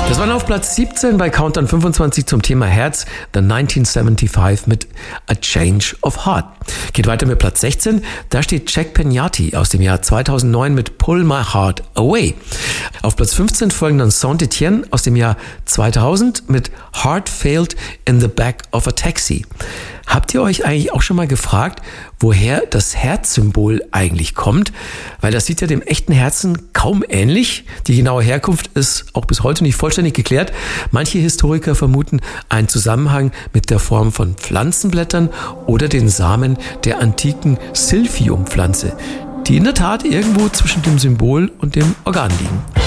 Das war auf Platz 17 bei Countdown 25 zum Thema Herz, The 1975 mit A Change of Heart. Geht weiter mit Platz 16, da steht Jack Peñati aus dem Jahr 2009 mit Pull My Heart Away. Auf Platz 15 folgen dann Saint-Etienne aus dem Jahr 2000 mit Heart Failed in the Back of a Taxi. Habt ihr euch eigentlich auch schon mal gefragt, woher das Herzsymbol eigentlich kommt? Weil das sieht ja dem echten Herzen kaum ähnlich. Die genaue Herkunft ist auch bis heute nicht vollständig geklärt. Manche Historiker vermuten einen Zusammenhang mit der Form von Pflanzenblättern oder den Samen der antiken Silphium-Pflanze, die in der Tat irgendwo zwischen dem Symbol und dem Organ liegen.